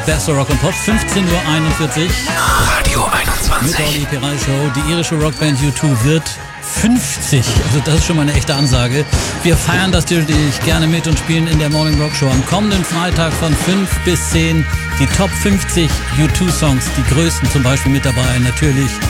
Best of Rock and Pop, 15:41 Uhr. Radio 21. Mit der Olli Piral Show. Die irische Rockband U2 wird 50. Also das ist schon mal eine echte Ansage. Wir feiern das natürlich gerne mit und spielen in der Morning Rock Show am kommenden Freitag von 5 bis 10 die Top 50 U2 Songs, die größten zum Beispiel mit dabei. Natürlich